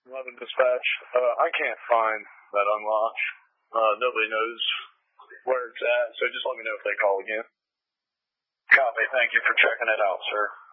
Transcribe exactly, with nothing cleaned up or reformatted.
eleven dispatch. Uh, I can't find that unlock. Uh, nobody knows where it's at, so just let me know if they call again. Copy. Thank you for checking it out, sir.